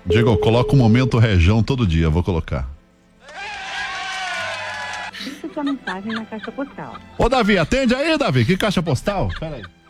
Diego, coloca o momento região todo dia, vou colocar. Deixe sua mensagem na caixa postal. Ô, Davi, atende aí, Davi. Que caixa postal? Pera aí.